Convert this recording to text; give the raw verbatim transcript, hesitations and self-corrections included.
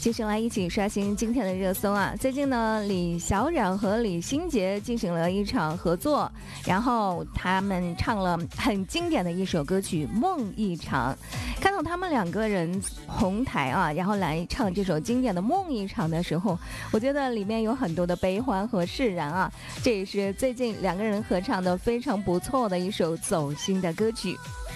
继续来一起刷新今天的热搜啊！最近呢，李小冉和李心洁进行了一场合作，然后他们唱了很经典的一首歌曲《梦一场》。看到他们两个人红台啊，然后来唱这首经典的《梦一场》的时候，我觉得里面有很多的悲欢和释然啊。这也是最近两个人合唱的非常不错的一首走心的歌曲。